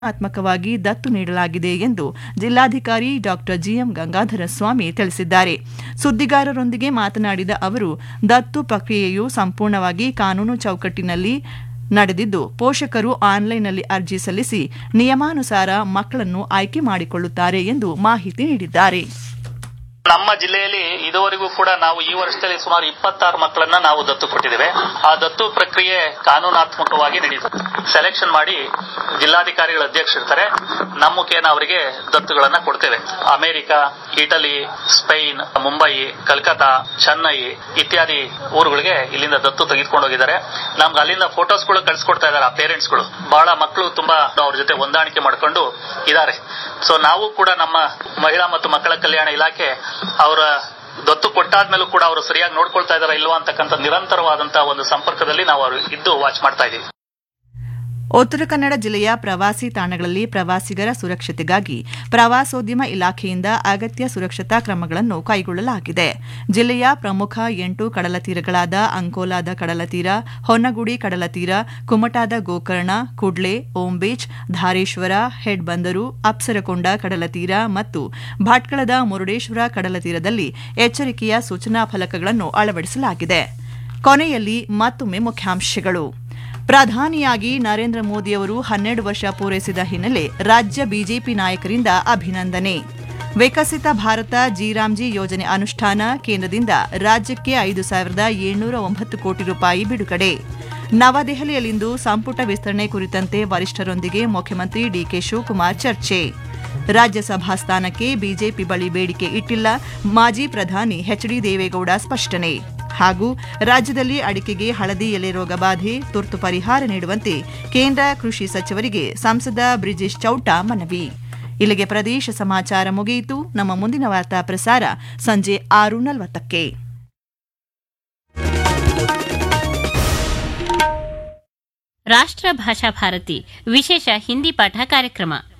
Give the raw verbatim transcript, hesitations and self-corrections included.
ಆತ್ಮಕವಾಗಿ ದತ್ತು ನೀಡಲಾಗಿದೆ ಎಂದು ಜಿಲ್ಲಾಧಿಕಾರಿ ಡಾ ಜಿಎಂ ಗಂಗಾಧರ ಸ್ವಾಮಿ ತಿಳಿಸಿದ್ದಾರೆ. ಸುದ್ದಿಗಾರರೊಂದಿಗೆ ಮಾತನಾಡಿದ ಅವರು, ದತ್ತು ಪ್ರಕ್ರಿಯೆಯು ಸಂಪೂರ್ಣವಾಗಿ ಕಾನೂನು ಚೌಕಟ್ಟಿನಲ್ಲಿ ನಡೆದಿದ್ದು, ಪೋಷಕರು ಆನ್ಲೈನ್ನಲ್ಲಿ ಅರ್ಜಿ ಸಲ್ಲಿಸಿ ನಿಯಮಾನುಸಾರ ಮಕ್ಕಳನ್ನು ಆಯ್ಕೆ ಮಾಡಿಕೊಳ್ಳುತ್ತಾರೆ ಎಂದು ಮಾಹಿತಿ ನೀಡಿದ್ದಾರೆ. ನಮ್ಮ ಜಿಲ್ಲೆಯಲ್ಲಿ ಇದುವರೆಗೂ ಕೂಡ ನಾವು ಈ ವರ್ಷದಲ್ಲಿ ಸುಮಾರು ಇಪ್ಪತ್ತಾರು ಮಕ್ಕಳನ್ನ ನಾವು ದತ್ತು ಕೊಟ್ಟಿದ್ದೇವೆ. ಆ ದತ್ತು ಪ್ರಕ್ರಿಯೆ ಕಾನೂನಾತ್ಮಕವಾಗಿ ನಡೆಯುತ್ತೆ. ಸೆಲೆಕ್ಷನ್ ಮಾಡಿ ಜಿಲ್ಲಾಧಿಕಾರಿಗಳ ಅಧ್ಯಕ್ಷರಿರ್ತಾರೆ, ನಮ್ಮ ಮುಖೇನ ಅವರಿಗೆ ದತ್ತುಗಳನ್ನ ಕೊಡ್ತೇವೆ. America, Italy, Spain, Mumbai, Calcutta, Chennai ಇತ್ಯಾದಿ ಊರುಗಳಿಗೆ ಇಲ್ಲಿಂದ ದತ್ತು ತೆಗೆದುಕೊಂಡು ಹೋಗಿದ್ದಾರೆ. ನಮ್ಗೆ ಅಲ್ಲಿಂದ ಫೋಟೋಸ್ಗಳು ಕಳಿಸ್ಕೊಡ್ತಾ ಇದ್ದಾರೆ. ಆ ಪೇರೆಂಟ್ಸ್ಗಳು ಬಹಳ ಮಕ್ಕಳು ತುಂಬಾ ಅವ್ರ ಜೊತೆ ಹೊಂದಾಣಿಕೆ ಮಾಡಿಕೊಂಡು ಇದ್ದಾರೆ. ಸೊ ನಾವು ಕೂಡ ನಮ್ಮ ಮಹಿಳಾ ಮತ್ತು ಮಕ್ಕಳ ಕಲ್ಯಾಣ ಇಲಾಖೆ ಅವರ ದತ್ತು ಕೊಟ್ಟಾದ್ಮೇಲೂ ಕೂಡ ಅವರು ಸರಿಯಾಗಿ ನೋಡ್ಕೊಳ್ತಾ ಇದಾರ ಇಲ್ವಾ ಅಂತಕ್ಕಂಥ ನಿರಂತರವಾದಂತಹ ಒಂದು ಸಂಪರ್ಕದಲ್ಲಿ ನಾವು ಅವರು ಇದ್ದು ವಾಚ್ ಮಾಡ್ತಾ ಇದ್ದೀವಿ. ಉತ್ತರ ಕನ್ನಡ ಜಿಲ್ಲೆಯ ಪ್ರವಾಸಿ ತಾಣಗಳಲ್ಲಿ ಪ್ರವಾಸಿಗರ ಸುರಕ್ಷತೆಗಾಗಿ ಪ್ರವಾಸೋದ್ಯಮ ಇಲಾಖೆಯಿಂದ ಅಗತ್ಯ ಸುರಕ್ಷತಾ ಕ್ರಮಗಳನ್ನು ಕೈಗೊಳ್ಳಲಾಗಿದೆ. ಜಿಲ್ಲೆಯ ಪ್ರಮುಖ ಎಂಟು ಕಡಲತೀರಗಳಾದ ಅಂಕೋಲಾದ ಕಡಲತೀರ, ಹೊನ್ನಗುಡಿ ಕಡಲತೀರ, ಕುಮಟಾದ ಗೋಕರ್ಣ, ಕುಡ್ಲೆ, ಓಂ ಬೀಚ್, ಧಾರೇಶ್ವರ, ಹೆಡ್ ಬಂದರು, ಅಪ್ಸರಕೊಂಡ ಕಡಲತೀರ ಮತ್ತು ಭಟ್ಕಳದ ಮುರುಡೇಶ್ವರ ಕಡಲತೀರದಲ್ಲಿ ಎಚ್ಚರಿಕೆಯ ಸೂಚನಾ ಫಲಕಗಳನ್ನು ಅಳವಡಿಸಲಾಗಿದೆ. ಕೊನೆಯಲ್ಲಿ ಮತ್ತೊಮ್ಮೆ ಮುಖ್ಯಾಂಶಗಳು. ಪ್ರಧಾನಿಯಾಗಿ ನರೇಂದ್ರ ಮೋದಿಯವರು ಹನ್ನೆರಡು ವರ್ಷ ಪೂರೈಸಿದ ಹಿನ್ನೆಲೆ ರಾಜ್ಯ ಬಿಜೆಪಿ ನಾಯಕರಿಂದ ಅಭಿನಂದನೆ. ವಿಕಸಿತ ಭಾರತ ಜಿರಾಮ್ಜಿ ಯೋಜನೆ ಅನುಷ್ಠಾನ, ಕೇಂದ್ರದಿಂದ ರಾಜ್ಯಕ್ಕೆ ಐದು ಸಾವಿರದ ಏಳ್ನೂರ ಒಂಬತ್ತು ಕೋಟಿ ರೂಪಾಯಿ ಬಿಡುಗಡೆ. ನವದೆಹಲಿಯಲ್ಲಿಂದು ಸಂಪುಟ ವಿಸ್ತರಣೆ ಕುರಿತಂತೆ ವರಿಷ್ಠರೊಂದಿಗೆ ಮುಖ್ಯಮಂತ್ರಿ ಡಿಕೆ ಶಿವಕುಮಾರ್ ಚರ್ಚೆ. ರಾಜ್ಯಸಭಾ ಸ್ಥಾನಕ್ಕೆ ಬಿಜೆಪಿ ಬಳಿ ಬೇಡಿಕೆ ಇಟ್ಟಿಲ್ಲ, ಮಾಜಿ ಪ್ರಧಾನಿ ಎಚ್ ಡಿ ದೇವೇಗೌಡ ಸ್ಪಷ್ಟನೆ. ಹಾಗೂ ರಾಜ್ಯದಲ್ಲಿ ಅಡಿಕೆಗೆ ಹಳದಿ ಎಲೆ ರೋಗ ಬಾಧೆ, ತುರ್ತು ಪರಿಹಾರ ನೀಡುವಂತೆ ಕೇಂದ್ರ ಕೃಷಿ ಸಚಿವರಿಗೆ ಸಂಸದ ಬ್ರಿಜೇಶ್ ಚೌಟ ಮನವಿ. ಇಲ್ಲಿಗೆ ಪ್ರದೇಶ ಸಮಾಚಾರ ಮುಗಿಯಿತು. ನಮ್ಮ ಮುಂದಿನ ವಾರ್ತಾ ಪ್ರಸಾರ ಸಂಜೆ ಆರು ನಲವತ್ತಕ್ಕೆ. ರಾಷ್ಟ್ರ ಭಾಷಾ ಭಾರತಿ ವಿಶೇಷ ಹಿಂದಿ ಪಾಠ ಕಾರ್ಯಕ್ರಮ